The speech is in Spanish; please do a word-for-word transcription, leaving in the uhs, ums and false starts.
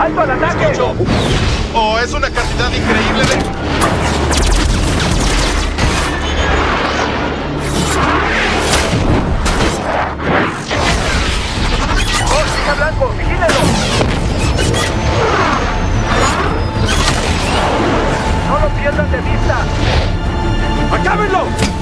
¡Alto al ataque! Escucho. Oh, es una cantidad increíble de... ¡Oh, siga blanco! ¡Vigílenlo! ¡No lo pierdan de vista! ¡Acábenlo!